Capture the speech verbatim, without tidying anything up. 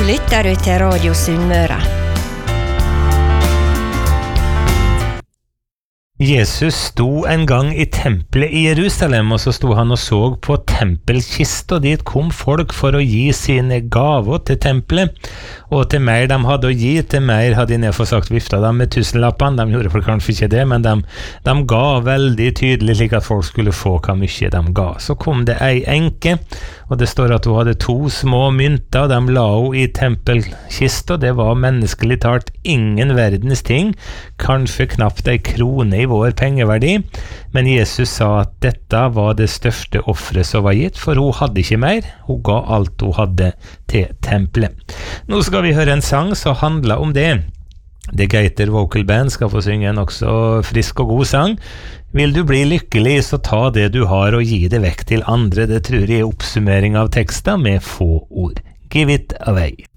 lytter du til Radio Sunnmøre. Jesus sto en gang i tempelet i Jerusalem, og så sto han og så på tempelkist, og dit kom folk for å gi sine gaver til tempelet, og til mer de hadde å gi, til mer hadde de nedfor sagt vifta dem med tusenlappene. De gjorde for kanskje ikke det, men de, de ga veldig tydelig slik at folk skulle få hva mye de ga. Så kom det ei enke, og det står at hun hadde to små mynter, de la hun i tempelkist, og det var menneskelig talt ingen verdens ting, kanskje knapt ei krone i vår pengeverdi, men Jesus sa at dette var det største offeret som var gitt, for hun hadde ikke mer, hun ga alt hun hadde til tempelet. Nå skal vi høre en sang som handler om det. The Gator Vocal Band skal få synge en også frisk og god sang. Vil du bli lykkelig, så ta det du har og gi det vekk til andre. Det tror jeg er oppsummering av teksten med få ord. Give it away.